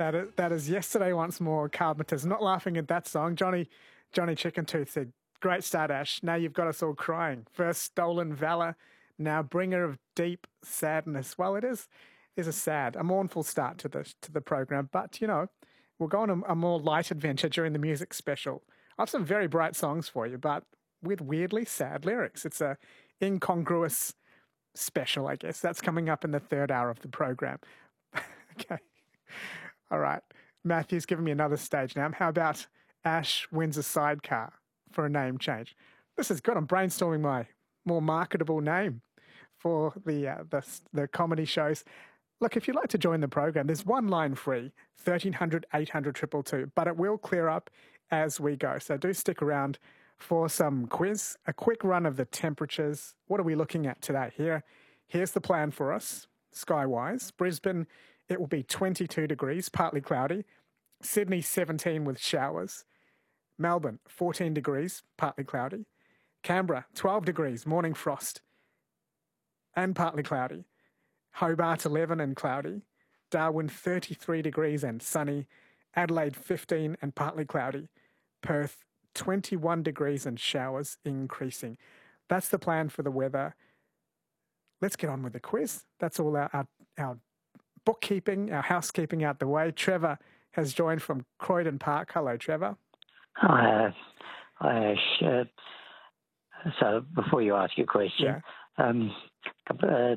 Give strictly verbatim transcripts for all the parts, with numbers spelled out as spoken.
That is, that is Yesterday Once More, Carpenters. Not laughing at that song. Johnny Johnny Chicken Tooth said, great start, Ash. Now you've got us all crying. First Stolen Valor, now Bringer of Deep Sadness. Well, it is is a sad, a mournful start to the, to the program. But, you know, we'll go on a, a more light adventure during the music special. I have some very bright songs for you, but with weirdly sad lyrics. It's a incongruous special, I guess. That's coming up in the third hour of the program. Okay. All right. Matthew's giving me another stage now. How about Ash wins a sidecar for a name change? This is good. I'm brainstorming my more marketable name for the, uh, the, the comedy shows. Look, if you'd like to join the program, there's one line free, thirteen hundred, eight hundred, two two two, but it will clear up as we go. So do stick around for some quiz, a quick run of the temperatures. What are we looking at today? Here, here's the plan for us, sky-wise. Brisbane, it will be twenty-two degrees, partly cloudy. Sydney, seventeen with showers. Melbourne, fourteen degrees, partly cloudy. Canberra, twelve degrees, morning frost and partly cloudy. Hobart, eleven and cloudy. Darwin, thirty-three degrees and sunny. Adelaide, fifteen and partly cloudy. Perth, twenty-one degrees and showers increasing. That's the plan for the weather. Let's get on with the quiz. That's all our, our, our bookkeeping, our housekeeping out the way. Trevor has joined from Croydon Park. Hello, Trevor. Hi, uh, hi Ash. Uh, so before you ask your question, yeah. um, uh,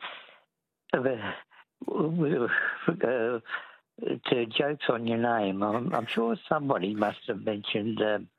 uh, uh, to jokes on your name, I'm, I'm sure somebody must have mentioned um,